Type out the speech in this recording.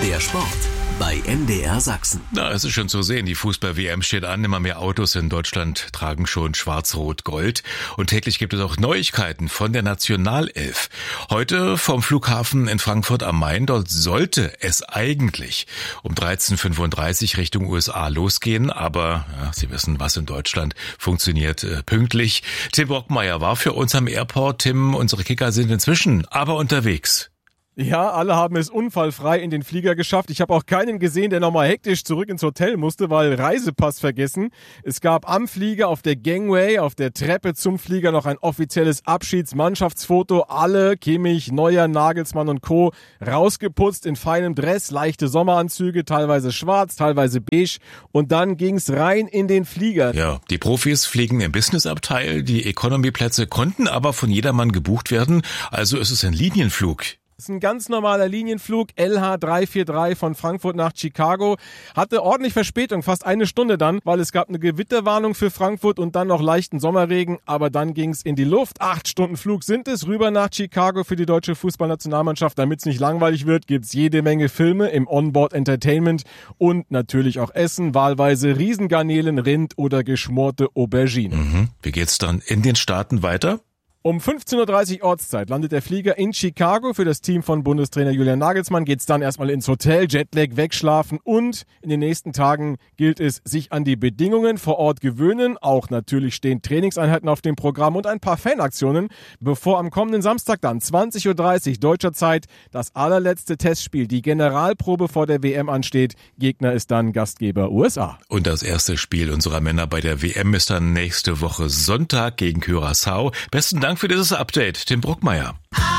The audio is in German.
Der Sport bei MDR Sachsen. Na, es ist schon zu sehen, die Fußball-WM steht an. Immer mehr Autos in Deutschland tragen schon Schwarz-Rot-Gold. Und täglich gibt es auch Neuigkeiten von der Nationalelf. Heute vom Flughafen in Frankfurt am Main. Dort sollte es eigentlich um 13.35 Uhr Richtung USA losgehen. Aber ja, Sie wissen, was in Deutschland funktioniert pünktlich. Tim Brockmeier war für uns am Airport. Tim, unsere Kicker sind inzwischen aber unterwegs. Ja, alle haben es unfallfrei in den Flieger geschafft. Ich habe auch keinen gesehen, der nochmal hektisch zurück ins Hotel musste, weil Reisepass vergessen. Es gab am Flieger auf der Gangway, auf der Treppe zum Flieger noch ein offizielles Abschiedsmannschaftsfoto. Alle, Kimmich, Neuer, Nagelsmann und Co. rausgeputzt in feinem Dress, leichte Sommeranzüge, teilweise schwarz, teilweise beige. Und dann ging's rein in den Flieger. Ja, die Profis fliegen im Businessabteil. Die Economy-Plätze konnten aber von jedermann gebucht werden. Also ist es ein Linienflug. Das ist ein ganz normaler Linienflug, LH343 von Frankfurt nach Chicago. Hatte ordentlich Verspätung, fast eine Stunde dann, weil es gab eine Gewitterwarnung für Frankfurt und dann noch leichten Sommerregen. Aber dann ging's in die Luft. 8 Stunden Flug sind es, rüber nach Chicago für die deutsche Fußballnationalmannschaft. Damit es nicht langweilig wird, gibt's jede Menge Filme im Onboard Entertainment und natürlich auch Essen, wahlweise Riesengarnelen, Rind oder geschmorte Auberginen. Wie geht's dann in den Staaten weiter? Um 15.30 Uhr Ortszeit landet der Flieger in Chicago. Für das Team von Bundestrainer Julian Nagelsmann geht's dann erstmal ins Hotel, Jetlag wegschlafen und in den nächsten Tagen gilt es, sich an die Bedingungen vor Ort gewöhnen. Auch natürlich stehen Trainingseinheiten auf dem Programm und ein paar Fanaktionen, bevor am kommenden Samstag dann 20.30 Uhr deutscher Zeit das allerletzte Testspiel, die Generalprobe vor der WM ansteht. Gegner ist dann Gastgeber USA. Und das erste Spiel unserer Männer bei der WM ist dann nächste Woche Sonntag gegen Curaçao. Besten Dank für dieses Update, Tim Brockmeier.